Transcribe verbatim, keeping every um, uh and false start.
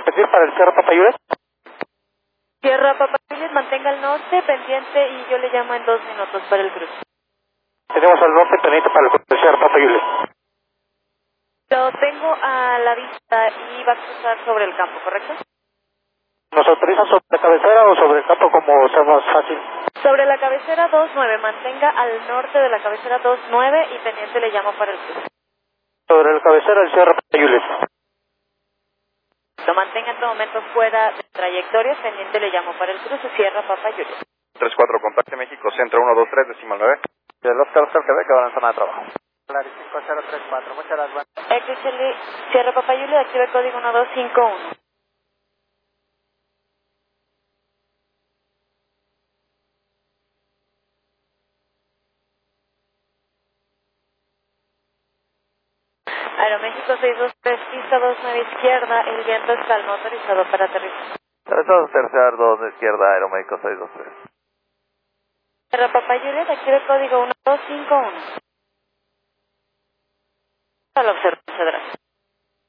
repetir para el Sierra Papa Juliet? Sierra Papa Juliet, mantenga el norte pendiente y yo le llamo en dos minutos para el cruce. Tenemos al norte pendiente para el cruce Sierra Papa Juliet. Lo tengo a la vista y va a cruzar sobre el campo, ¿correcto? ¿Nos autorizan sobre la cabecera o sobre el campo como sea más fácil? Sobre la cabecera dos nueve, mantenga al norte de la cabecera dos nueve y pendiente le llamo para el cruce. Sobre la cabecera del Sierra Papa Juliet. Lo mantenga en todo momento fuera de trayectoria, pendiente le llamo para el cruce Sierra Papa Juliet. tres cuatro, contacte México, centro uno dos tres, decimal nueve. De los Oscar Oscar Quebec, ahora en zona de trabajo. Claro, cinco cero tres cuatro, muchas gracias. Echo Charlie, Sierra Papa Juliet, activa el código uno dos cinco uno. Aeroméxico seis dos tres, pista dos nueve izquierda, el viento es calmo, autorizado para aterrizar. tres dos, tercer dos izquierda, Aeroméxico seis dos tres. Sierra Papa Juliet, activa el código uno dos cinco uno.